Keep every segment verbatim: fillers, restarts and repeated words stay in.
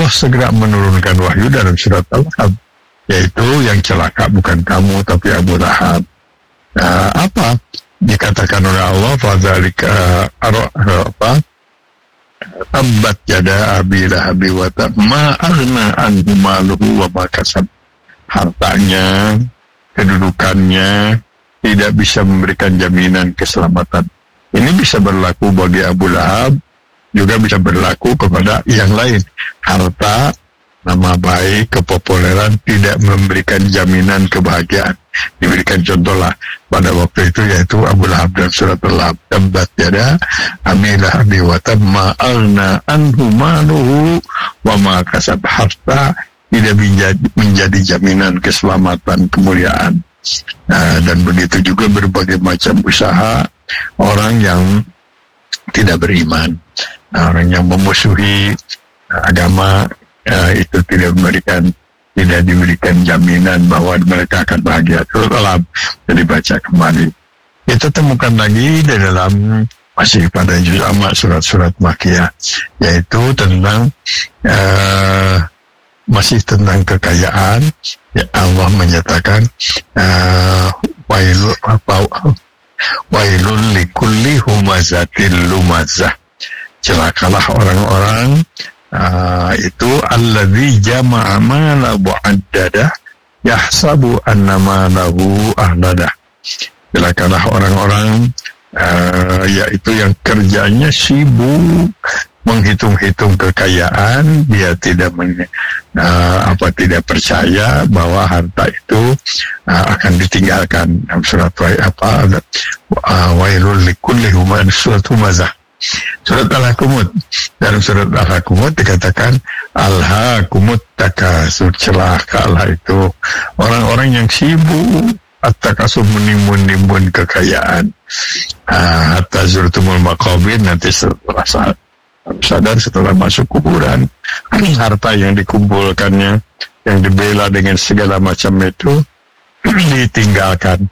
Allah segera menurunkan wahyu dalam surat Al-Lahab, yaitu yang celaka bukan kamu tapi Abu Lahab. Nah, apa dikatakan oleh Allah? Fadzalika apa? Tabbat yada abi lahabi wa tab ma aghna anhu maluhu wa ma kasab. Hartanya, kedudukannya tidak bisa memberikan jaminan keselamatan. Ini bisa berlaku bagi Abu Lahab, juga bisa berlaku kepada yang lain. Harta, nama baik, kepopuleran tidak memberikan jaminan kebahagiaan. Diberikan contohlah pada waktu itu, yaitu Abu Lahab dan surat Al-Lahab. Tabbat yada abi lahabi wa tab ma aghna anhu maluhu wa ma kasab. Harta tidak menjadi, menjadi jaminan keselamatan, kemuliaan. Nah, dan begitu juga berbagai macam usaha orang yang tidak beriman. Nah, orang yang memusuhi agama, uh, itu tidak memberikan tidak diberikan jaminan bahwa mereka akan bahagia. Surat Al-Lahab jadi baca kembali. Kita temukan lagi di dalam masih pada juz amma surat-surat Makkiyah, yaitu tentang uh, masih tentang kekayaan. Ya, Allah menyatakan uh, wailul apa wailul likulli humazatil lumazah. Celakalah orang-orang uh, itu alladzi jama'a mala mu'addada yahsabu anna malahu ahlada. Celakalah orang-orang uh, yaitu yang kerjanya sibuk menghitung-hitung kekayaan, dia tidak men, uh, apa tidak percaya bahwa harta itu uh, akan ditinggalkan. Dalam surat apa uh, wailul likulli humazatin, surat Humazah. Surat Al-Hakumut, dalam surat Al-Hakumut dikatakan Al-Hakumut takasur, celakalah itu orang-orang yang sibuk at-takasur, menimbun-nimbun kekayaan. uh, hatta zurtumul maqabir, nanti setelah saat sadar setelah masuk kuburan, harta yang dikumpulkannya, yang dibela dengan segala macam itu ditinggalkan.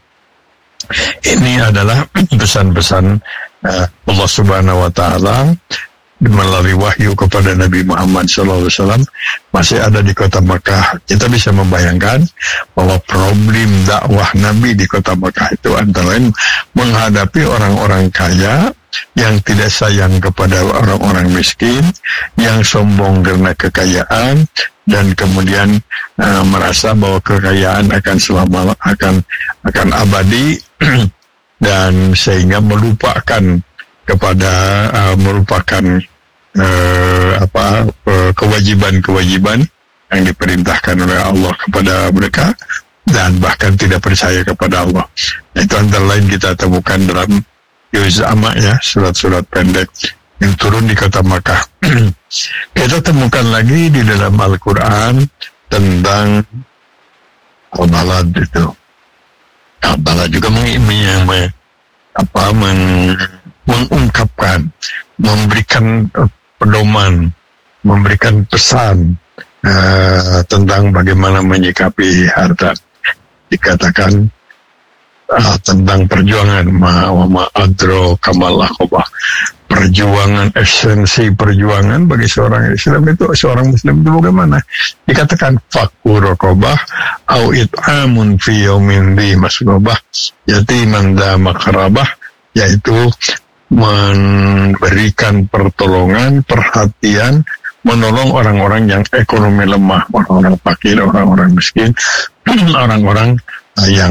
Ini adalah pesan-pesan uh, Allah Subhanahu wa Ta'ala melalui wahyu kepada Nabi Muhammad shallallahu alaihi wasallam masih ada di kota Makkah. Kita bisa membayangkan bahwa problem dakwah Nabi di kota Makkah itu antara lain menghadapi orang-orang kaya yang tidak sayang kepada orang-orang miskin, yang sombong karena kekayaan, dan kemudian uh, merasa bahwa kekayaan akan selama akan akan abadi dan sehingga melupakan kepada uh, melupakan uh, apa uh, kewajiban-kewajiban yang diperintahkan oleh Allah kepada mereka, dan bahkan tidak percaya kepada Allah. Itu antara lain kita temukan dalam juz amma, ya, surat-surat pendek yang turun di kota Makkah. Kita temukan lagi di dalam Al-Quran tentang Al-Balad itu. Al-Balad juga meng, meng, apa, meng, mengungkapkan, memberikan pedoman, memberikan pesan uh, tentang bagaimana menyikapi harta. Dikatakan Uh, tentang perjuangan ma ma adro kamal akobah, perjuangan, esensi perjuangan bagi seorang Islam itu, seorang Muslim itu bagaimana? Dikatakan fakku rokobah au it'amun fi yaumin di masgobah yatiman da makarabah, yaitu memberikan pertolongan, perhatian, menolong orang-orang yang ekonomi lemah, orang-orang fakir, orang-orang miskin, orang-orang yang